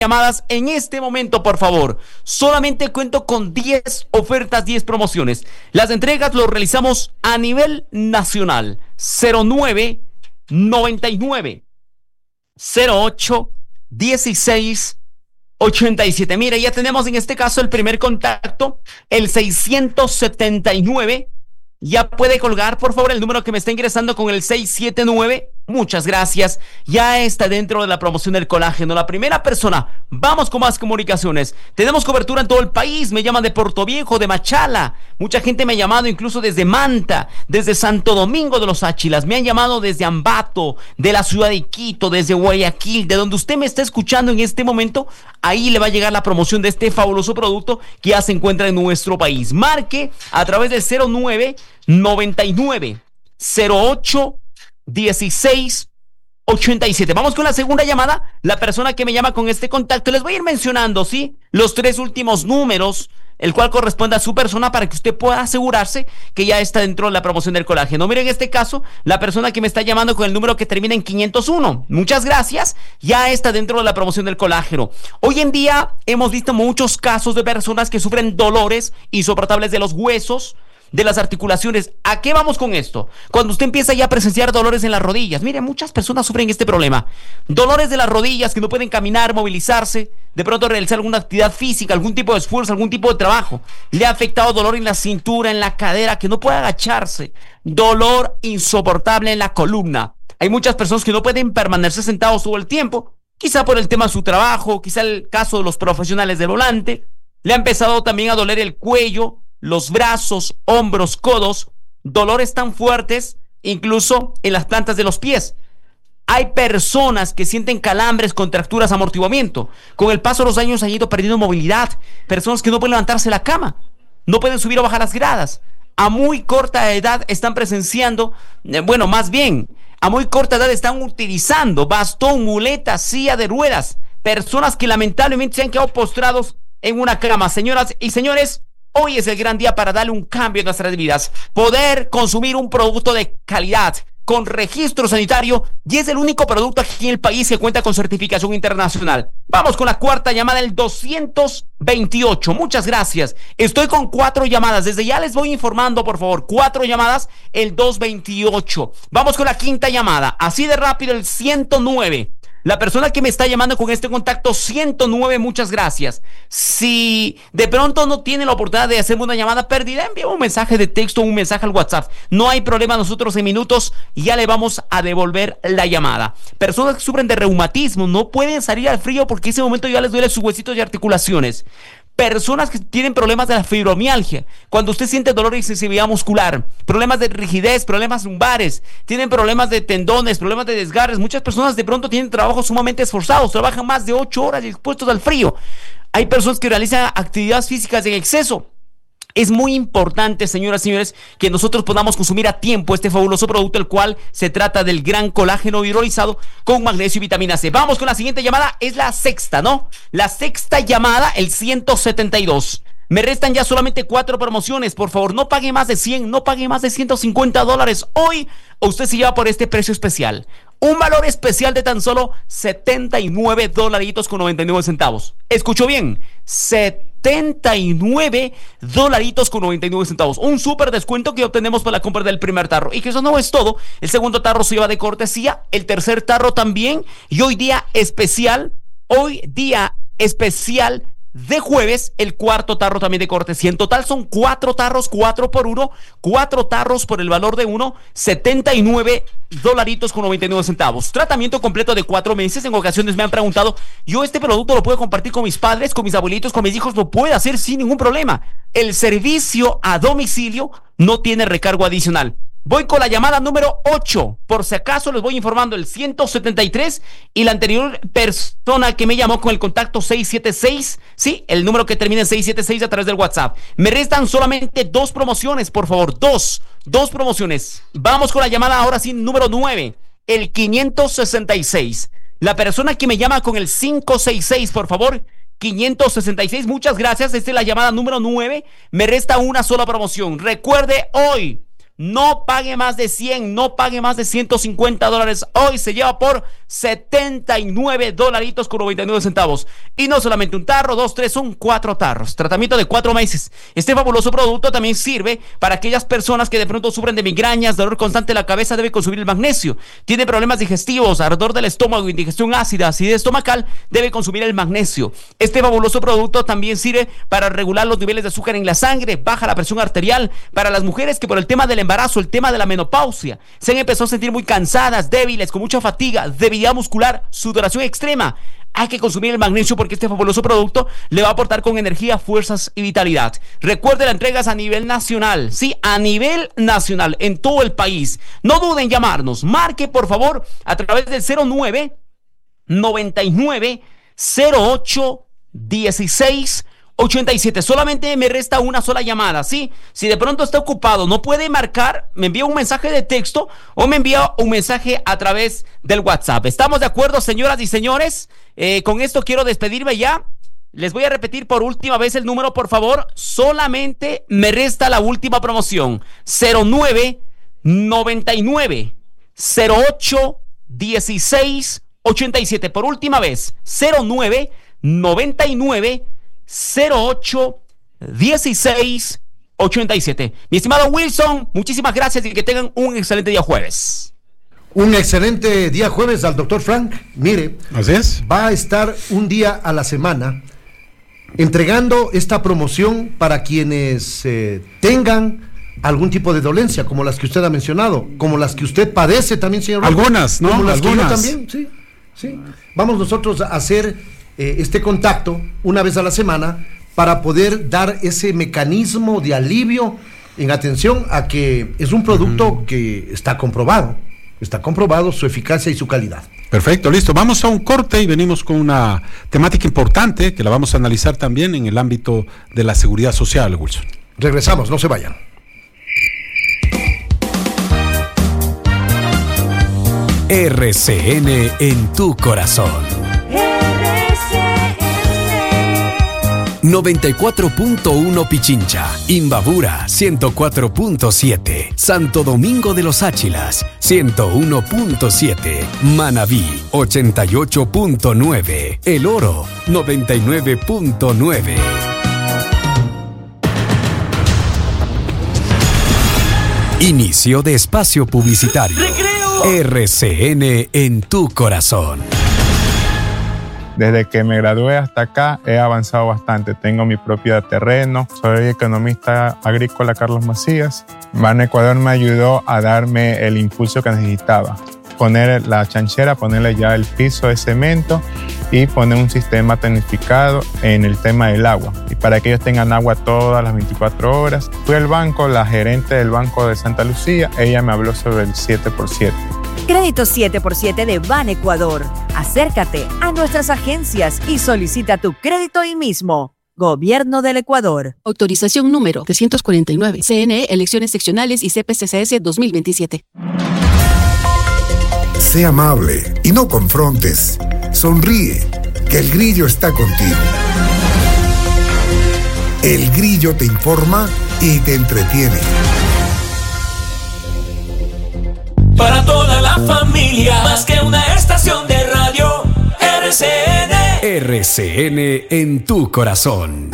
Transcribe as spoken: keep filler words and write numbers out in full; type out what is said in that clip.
llamadas en este momento, por favor. Solamente cuento con diez ofertas, diez promociones. Las entregas lo realizamos a nivel nacional. cero nueve noventa y nueve cero ocho dieciséis ochenta y siete. Mira, ya tenemos en este caso el primer contacto, el seiscientos setenta y nueve. Ya puede colgar, por favor, el número que me está ingresando con el seis siete nueve. Muchas gracias. Ya está dentro de la promoción del colágeno. La primera persona. Vamos con más comunicaciones. Tenemos cobertura en todo el país. Me llaman de Portoviejo, de Machala. Mucha gente me ha llamado incluso desde Manta, desde Santo Domingo de los Áchilas. Me han llamado desde Ambato, de la ciudad de Quito, desde Guayaquil, de donde usted me está escuchando en este momento. Ahí le va a llegar la promoción de este fabuloso producto que ya se encuentra en nuestro país. Marque a través del cero nueve noventa y nueve cero ocho dieciséis ochenta y siete. Vamos con la segunda llamada. La persona que me llama con este contacto, les voy a ir mencionando, ¿sí? Los tres últimos números, el cual corresponde a su persona para que usted pueda asegurarse que ya está dentro de la promoción del colágeno. Miren, en este caso, la persona que me está llamando con el número que termina en quinientos uno. Muchas gracias. Ya está dentro de la promoción del colágeno. Hoy en día hemos visto muchos casos de personas que sufren dolores insoportables de los huesos, de las articulaciones. ¿A qué vamos con esto? Cuando usted empieza ya a presenciar dolores en las rodillas. Mire, muchas personas sufren este problema. Dolores de las rodillas, que no pueden caminar, movilizarse, de pronto realizar alguna actividad física, algún tipo de esfuerzo, algún tipo de trabajo. Le ha afectado dolor en la cintura, en la cadera, que no puede agacharse. Dolor insoportable en la columna. Hay muchas personas que no pueden permanecer sentados todo el tiempo, quizá por el tema de su trabajo, quizá el caso de los profesionales del volante. Le ha empezado también a doler el cuello, los brazos, hombros, codos, dolores tan fuertes, incluso en las plantas de los pies. Hay personas que sienten calambres, contracturas, amortiguamiento. Con el paso de los años han ido perdiendo movilidad. Personas que no pueden levantarse de la cama, no pueden subir o bajar las gradas. A muy corta edad están presenciando, eh, bueno, más bien, a muy corta edad están utilizando bastón, muleta, silla de ruedas. Personas que lamentablemente se han quedado postrados en una cama. Señoras y señores, hoy es el gran día para darle un cambio en nuestras vidas. Poder consumir un producto de calidad, con registro sanitario, y es el único producto aquí en el país que cuenta con certificación internacional. Vamos con la cuarta llamada, el doscientos veintiocho. Muchas gracias. Estoy con cuatro llamadas. Desde ya les voy informando, por favor. Cuatro llamadas, el doscientos veintiocho. Vamos con la quinta llamada. Así de rápido, el ciento nueve. La persona que me está llamando con este contacto ciento nueve, muchas gracias. Si de pronto no tiene la oportunidad de hacerme una llamada perdida, envía un mensaje de texto, un mensaje al WhatsApp. No hay problema, nosotros en minutos ya le vamos a devolver la llamada. Personas que sufren de reumatismo, no pueden salir al frío porque en ese momento ya les duele sus huesitos y articulaciones. Personas que tienen problemas de la fibromialgia, cuando usted siente dolor y sensibilidad muscular, problemas de rigidez, problemas lumbares, tienen problemas de tendones, problemas de desgarres. Muchas personas de pronto tienen trabajos sumamente esforzados, trabajan más de ocho horas y expuestos al frío. Hay personas que realizan actividades físicas en exceso. Es muy importante, señoras y señores, que nosotros podamos consumir a tiempo este fabuloso producto, el cual se trata del gran colágeno hidrolizado con magnesio y vitamina C. Vamos con la siguiente llamada, es la sexta, ¿no? La sexta llamada, el ciento setenta y dos. Me restan ya solamente cuatro promociones. Por favor, no pague más de cien, no pague más de ciento cincuenta dólares. Hoy, usted se lleva por este precio especial. Un valor especial de tan solo setenta y nueve dolaritos con noventa y nueve centavos. ¿Escuchó bien? setenta y nueve dolaritos con noventa y nueve centavos. Un súper descuento que obtenemos para la compra del primer tarro. Y que eso no es todo. El segundo tarro se lleva de cortesía. El tercer tarro también. Y hoy día especial. Hoy día especial de jueves, el cuarto tarro también de cortesía. En total son cuatro tarros, cuatro por uno, cuatro tarros por el valor de uno, setenta y nueve dolaritos con noventa y nueve centavos. Tratamiento completo de cuatro meses. En ocasiones me han preguntado, yo este producto lo puedo compartir con mis padres, con mis abuelitos, con mis hijos. Lo puedo hacer sin ningún problema. El servicio a domicilio no tiene recargo adicional. Voy con la llamada número ocho. Por si acaso les voy informando el ciento setenta y tres y la anterior persona que me llamó con el contacto seiscientos setenta y seis, sí, el número que termina en seiscientos setenta y seis a través del WhatsApp. Me restan solamente dos promociones, por favor, dos, dos promociones. Vamos con la llamada ahora sí, número nueve, el quinientos sesenta y seis. La persona que me llama con el quinientos sesenta y seis, por favor, quinientos sesenta y seis, muchas gracias. Esta es la llamada número nueve. Me resta una sola promoción. Recuerde hoy, No pague más de cien, no pague más de ciento cincuenta dólares. Hoy se lleva por setenta y nueve dolaritos con noventa y nueve centavos. Y no solamente un tarro, dos, tres, son cuatro tarros. Tratamiento de cuatro meses. Este fabuloso producto también sirve para aquellas personas que de pronto sufren de migrañas, dolor constante de la cabeza. Debe consumir el magnesio. Tiene problemas digestivos, ardor del estómago, indigestión ácida, acidez estomacal. Debe consumir el magnesio. Este fabuloso producto también sirve para regular los niveles de azúcar en la sangre, baja la presión arterial. Para las mujeres que por el tema del embarazo, el tema de la menopausia, se han empezado a sentir muy cansadas, débiles, con mucha fatiga, debilidad muscular, sudoración extrema. Hay que consumir el magnesio porque este fabuloso producto le va a aportar con energía, fuerzas y vitalidad. Recuerde, la entrega es a nivel nacional, sí, a nivel nacional, en todo el país. No duden en llamarnos. Marque, por favor, a través del cero nueve, noventa y nueve, cero ocho, dieciséis, ochenta y siete. Solamente me resta una sola llamada, ¿sí? Si de pronto está ocupado, no puede marcar, me envía un mensaje de texto o me envía un mensaje a través del WhatsApp. ¿Estamos de acuerdo, señoras y señores? Eh, con esto quiero despedirme ya. Les voy a repetir por última vez el número, por favor. Solamente me resta la última promoción. cero nueve, noventa y nueve, cero ocho, dieciséis, ochenta y siete. Por última vez, cero nueve, noventa y nueve, cero ocho, dieciséis, ochenta y siete. Mi estimado Wilson, muchísimas gracias y que tengan un excelente día jueves. Un excelente día jueves al doctor Frank. Mire, así es. Va a estar un día a la semana entregando esta promoción para quienes eh, tengan algún tipo de dolencia, como las que usted ha mencionado, como las que usted padece también, señor. Algunas, ¿no? Como las Algunas. que yo también, sí, sí. Vamos nosotros a hacer eh, este contacto una vez a la semana para poder dar ese mecanismo de alivio en atención a que es un producto uh-huh. que está comprobado, está comprobado su eficacia y su calidad. Perfecto, listo. Vamos a un corte y venimos con una temática importante que la vamos a analizar también en el ámbito de la seguridad social, Wilson. Regresamos, no se vayan. R C N en tu corazón. R C N noventa y cuatro punto uno Pichincha, Imbabura ciento cuatro punto siete, Santo Domingo de los Áchilas ciento uno punto siete, Manabí ochenta y ocho punto nueve, El Oro noventa y nueve punto nueve. Inicio de espacio publicitario. ¡Recreo! R C N en tu corazón. Desde que me gradué hasta acá he avanzado bastante. Tengo mi propio terreno. Soy economista agrícola Carlos Macías. Banecuador me ayudó a darme el impulso que necesitaba. Poner la chanchera, ponerle ya el piso de cemento y poner un sistema tecnificado en el tema del agua. Y para que ellos tengan agua todas las veinticuatro horas. Fui al banco, la gerente del Banco de Santa Lucía, ella me habló sobre el siete por siete. Crédito siete por siete de Banecuador. Acércate a nuestras agencias y solicita tu crédito hoy mismo. Gobierno del Ecuador. Autorización número trescientos cuarenta y nueve. C N E, Elecciones Seccionales y C P C C S dos mil veintisiete. Sé amable y no confrontes. Sonríe, que el grillo está contigo. El grillo te informa y te entretiene. Para toda la familia, más que una estación de radio, R C N. R C N en tu corazón.